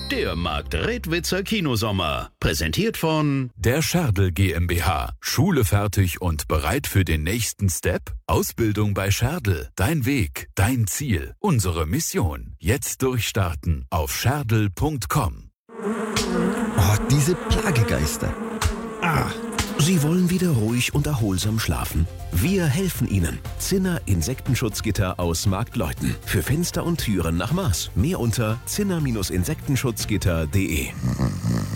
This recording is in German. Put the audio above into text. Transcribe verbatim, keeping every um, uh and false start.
Der Markt-Redwitzer Kinosommer. Präsentiert von der Scherdl GmbH. Schule fertig und bereit für den nächsten Step? Ausbildung bei Scherdl. Dein Weg, dein Ziel, unsere Mission. Jetzt durchstarten auf scherdl punkt com. Oh, diese Plagegeister. Ah, Sie wollen wieder ruhig und erholsam schlafen? Wir helfen Ihnen. Zinner Insektenschutzgitter aus Marktleuthen. Für Fenster und Türen nach Maß. Mehr unter zinner Bindestrich insektenschutzgitter punkt de.